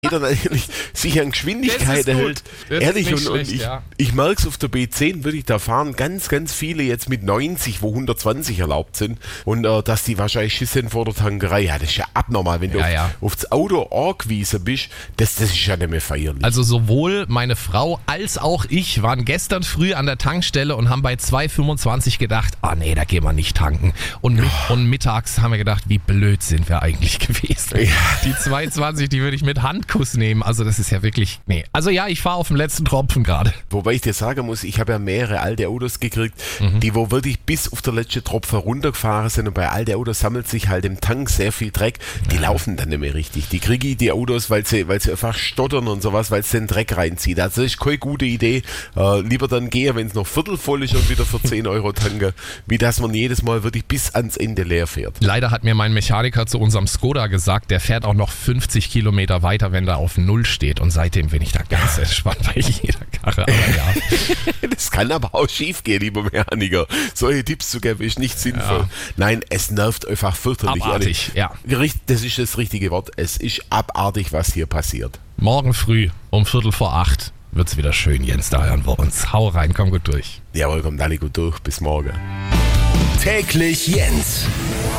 jeder natürlich sich an Geschwindigkeit hält. Ehrlich, und ich merke es auf der B10, wirklich, da fahren ganz, ganz viele jetzt mit 90, wo 120 erlaubt sind. Und dass die wahrscheinlich Schiss sind vor der Tankerei. Ja, das ist ja abnormal. Wenn du auf das Auto angewiesen bist, das ist ja nicht mehr feierlich. Also sowohl meine Frau als auch ich waren gestern früh an der Tankstelle und haben bei 2,25 gedacht, nee, da gehen wir nicht tanken. Und mittags haben wir gedacht, wie blöd sind wir eigentlich gewesen. Ja. Die 2,20, die würde ich mit Handkuss nehmen. Also das ist ja wirklich, nee. Also ja, ich fahre auf dem letzten Tropfen gerade. Wobei ich dir sagen muss, ich habe ja mehrere alte Autos gekriegt, die wo wirklich bis auf der letzte Tropfen runtergefahren sind, und bei alten Autos sammelt sich halt im Tank sehr viel Dreck. Die laufen dann nicht mehr richtig. Die kriege ich, die Autos, weil sie einfach stottern und sowas, weil es den Dreck reinzieht. Also das ist keine gute Idee. Lieber dann gehen, wenn es noch viertel voll ist und wieder für 10 Euro tanken, wie dass man jedes Mal wirklich bis ans Ende leer fährt. Leider hat mir mein Mechaniker zu unserem Skoda gesagt, der fährt auch noch 50 Kilometer weiter, wenn er auf 0 steht, und seitdem bin ich da ganz entspannt bei jeder Karre. Aber ja. Das kann aber auch schief gehen, lieber Mechaniker. Solche Tipps zu geben ist nicht sinnvoll. Ja. Nein, es nervt einfach fürchterlich. Abartig, ja. Das ist das richtige Wort. Es ist abartig, was hier passiert. Morgen früh um 7:45 wird's wieder schön, Jens. Da hören wir uns. Hau rein, komm gut durch. Jawohl, kommt alle gut durch. Bis morgen. Täglich Jens.